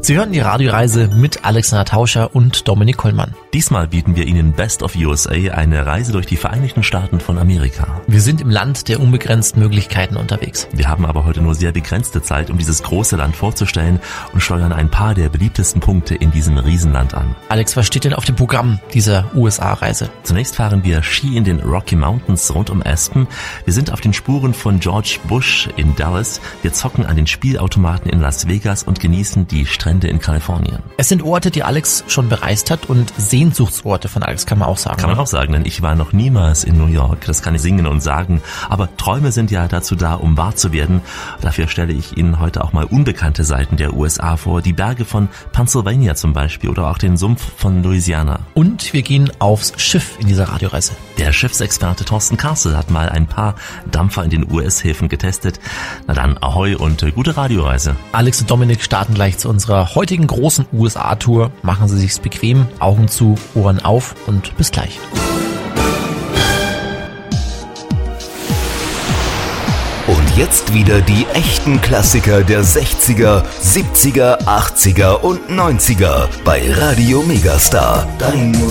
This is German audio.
Sie hören die Radioreise mit Alexander Tauscher und Dominik Kollmann. Diesmal bieten wir Ihnen Best of USA, eine Reise durch die Vereinigten Staaten von Amerika. Wir sind im Land der unbegrenzten Möglichkeiten unterwegs. Wir haben aber heute nur sehr begrenzte Zeit, um dieses große Land vorzustellen und steuern ein paar der beliebtesten Punkte in diesem Riesenland an. Alex, was steht denn auf dem Programm dieser USA-Reise? Zunächst fahren wir Ski in den Rocky Mountains rund um Aspen. Wir sind auf den Spuren von George Bush in Dallas. Wir zocken an den Spielautomaten in Las Vegas und genießen die Strände in Kalifornien. Es sind Orte, die Alex schon bereist hat und Sehnsuchtsorte von Alex, kann man auch sagen. Kann man auch sagen, denn ich war noch niemals in New York. Das kann ich singen und sagen. Aber Träume sind ja dazu da, um wahr zu werden. Dafür stelle ich Ihnen heute auch mal unbekannte Seiten der USA vor. Die Berge von Pennsylvania zum Beispiel oder auch den Sumpf von Louisiana. Und wir gehen aufs Schiff in dieser Radioreise. Der Schiffsexperte Thorsten Karsel hat mal ein paar Dampfer in den US-Häfen getestet. Na dann, ahoi und gute Radioreise. Alex und Dominik starten gleich zu unserer heutigen großen USA-Tour. Machen Sie sich's bequem, Augen zu, Ohren auf und bis gleich. Und jetzt wieder die echten Klassiker der 60er, 70er, 80er und 90er bei Radio Megastar. Dein